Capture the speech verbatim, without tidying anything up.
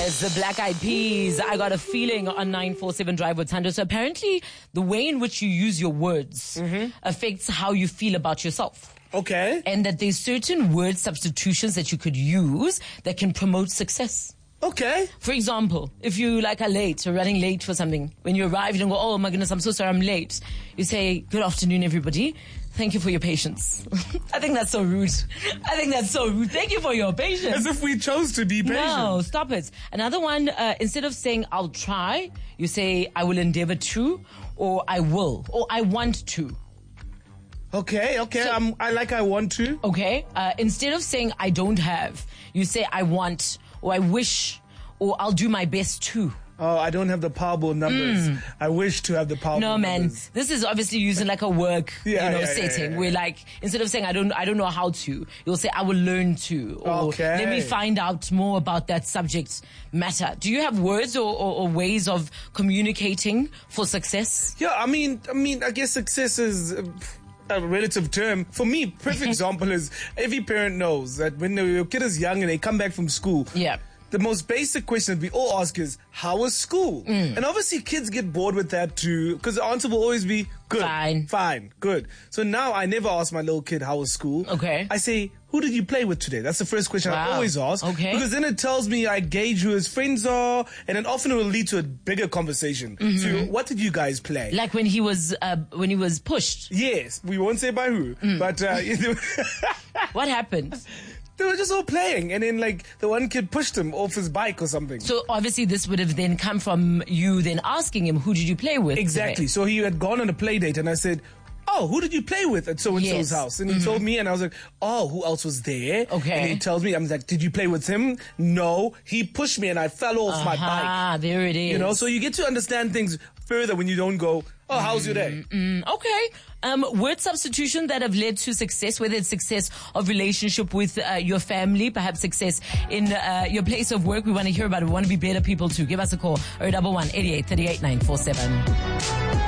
It's the Black Eyed Peas. I got a feeling on nine four seven Drive with Thando. So apparently the way in which you use your words mm-hmm. affects how you feel about yourself. Okay. And that there's certain word substitutions that you could use that can promote success. Okay. For example, if you like are late or running late for something, when you arrive, you don't go, oh my goodness, I'm so sorry, I'm late. You say, good afternoon, everybody. Thank you for your patience. I think that's so rude. I think that's so rude. Thank you for your patience. As if we chose to be patient. No, stop it. Another one, uh, instead of saying, I'll try, you say, I will endeavor to, or I will, or I want to. Okay, okay. So, um, I like I want to. Okay. Uh, instead of saying, I don't have, you say, I want, or I wish, or I'll do my best to. Oh, I don't have the Powerball numbers. Mm. I wish to have the Powerball no, man. numbers. This is obviously using like a work, yeah, you know, yeah, setting yeah, yeah. where like instead of saying I don't, I don't know how to, you'll say I will learn to, or okay. let me find out more about that subject matter. Do you have words or, or, or ways of communicating for success? Yeah, I mean, I mean, I guess success is a relative term. For me, perfect example is every parent knows that when your kid is young and they come back from school. Yeah. The most basic question that we all ask is, how was school? Mm. And obviously kids get bored with that too, because the answer will always be, good. Fine. Fine. Good. So now I never ask my little kid, how was school? Okay. I say, who did you play with today? That's the first question wow. I always ask. Okay. Because then it tells me I gauge who his friends are, and then often it will lead to a bigger conversation. Mm-hmm. So what did you guys play? Like when he was, uh, when he was pushed? Yes. We won't say by who, mm. but, uh, what happened? They were just all playing, and then like the one kid pushed him off his bike or something. So obviously this would have then come from you then asking him, who did you play with? Exactly. Today? So he had gone on a play date, and I said, oh, who did you play with at so-and-so's yes. house? And he mm-hmm. told me, and I was like, oh, who else was there? Okay. And he tells me, I'm like, did you play with him? No. He pushed me, and I fell off uh-huh, my bike. Ah, there it is. You know, so you get to understand things further when you don't go, oh, how's your day? Mm-mm. Okay. Um, word substitution that have led to success, whether it's success of relationship with uh, your family, perhaps success in uh, your place of work. We want to hear about it. We want to be better people too. Give us a call. oh one one, eight eight, three eight, nine four seven.